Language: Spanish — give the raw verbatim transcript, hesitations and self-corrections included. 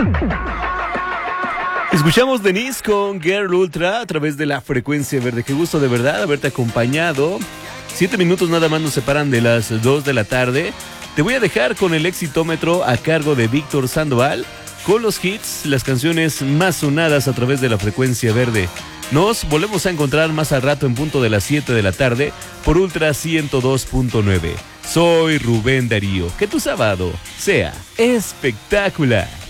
Escuchamos Denise con Girl Ultra a través de la frecuencia verde. Qué gusto de verdad haberte acompañado. Siete minutos nada más nos separan de las dos de la tarde. Te voy a dejar con el exitómetro a cargo de Víctor Sandoval, con los hits, las canciones más sonadas a través de la frecuencia verde. Nos volvemos a encontrar más al rato en punto de las siete de la tarde por Ultra ciento dos punto nueve. Soy Rubén Darío. Que tu sábado sea espectacular.